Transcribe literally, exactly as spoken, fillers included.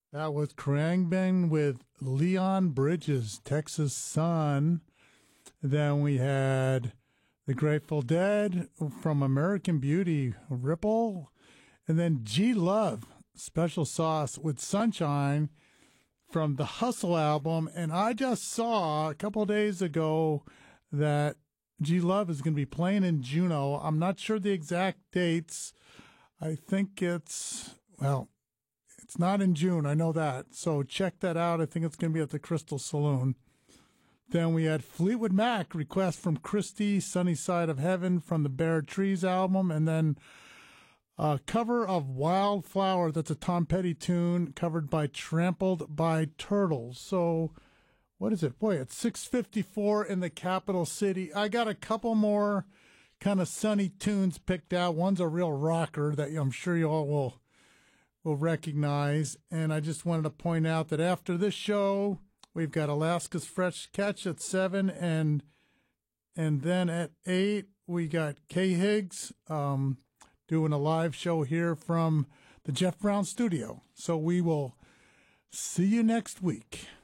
That was Khruangbin with Leon Bridges, Texas Sun. Then we had the Grateful Dead from American Beauty, Ripple. And then G Love, Special Sauce with Sunshine from the Hustle album. And I just saw a couple of days ago that G Love is going to be playing in Juneau. I'm not sure the exact dates. I think it's, well, it's not in June. I know that. So check that out. I think it's going to be at the Crystal Saloon. Then we had Fleetwood Mac, request from Christy, Sunny Side of Heaven from the Bare Trees album. And then a cover of Wildflower. That's a Tom Petty tune covered by Trampled by Turtles. So what is it? Boy, it's six fifty-four in the capital city. I got a couple more kind of sunny tunes picked out. One's a real rocker that I'm sure you all will will recognize. And I just wanted to point out that after this show, we've got Alaska's Fresh Catch at seven, and and then at eight, we got Kay Higgs um, doing a live show here from the Jeff Brown studio. So we will see you next week.